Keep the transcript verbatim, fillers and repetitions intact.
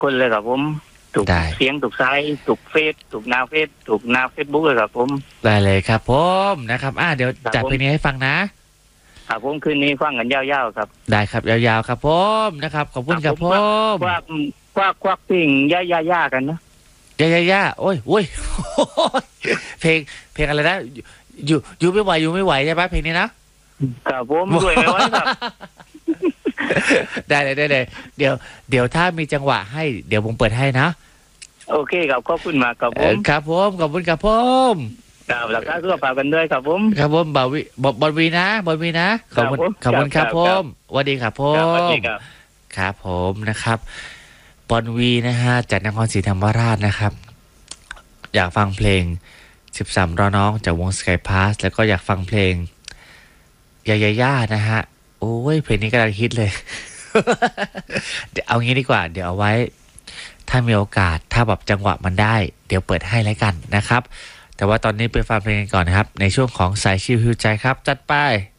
คนเลยครับผมถูกเสียงถูกไซส์ถูกเฟซถูกหน้าเฟซถูกหน้าเฟซบุ๊กเลยครับผมได้เลยครับผมนะครับอ่าเดี๋ยวจัดเพลงนี้ให้ฟังนะครับผมคืนนี้ฟังกันยาวๆครับได้ครับยาวๆครับผมนะครับขอบคุณครับผมควักควักควักเพลงย่าๆๆกันนะย่าย่าโอ้ยโอ้ยเพลงเพลงอะไรนะอยู่อยู่ไม่ไหวอยู่ไม่ไหวใช่ปะเพลงนี้นะครับผมด้วยไหมวะครับได้เลยได้เลยเดี๋ยวเดี๋ยวถ้ามีจังหวะให้เดี๋ยวผมเปิดให้นะโอเคครับขอบคุณมากครับผมครับผมขอบคุณครับผมครับแล้วก็ร่วมฝากกันด้วยครับผมครับผมบอวีบอลวีนะบอลวีนะขอบคุณขอบคุณครับผมสวัสดีครับผมครับผมนะครับบอลวีนะฮะจากนครศรีธรรมราชนะครับอยากฟังเพลงสิบสามรอน้องจากวง Sky Pass แล้วก็อยากฟังเพลงยายาย่านะฮะโอ้ยเพลงนี้กำลังฮิตเลย เดี๋ยวเอางี้ดีกว่าเดี๋ยวเอาไว้ถ้ามีโอกาสถ้าแบบจังหวะมันได้เดี๋ยวเปิดให้แล้วกันนะครับแต่ว่าตอนนี้ไปฟังเพลงกันก่อนนะครับในช่วงของสายชิลฮิวใจครับจัดไป